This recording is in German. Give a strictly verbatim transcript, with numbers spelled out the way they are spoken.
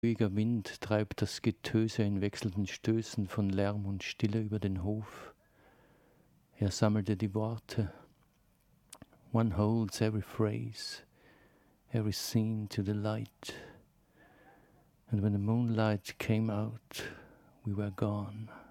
Ruhiger Wind treibt das Getöse in wechselnden Stößen von Lärm und Stille über den Hof. Er sammelte die Worte. One holds every phrase, every scene to the light. And when the moonlight came out, we were gone.